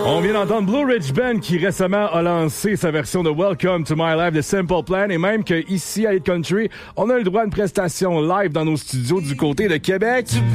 On vient d'entendre Blue Ridge Band qui récemment a lancé sa version de Welcome to My Life de Simple Plan et même qu'ici à Hit Country, on a le droit à une prestation live dans nos studios du côté de Québec.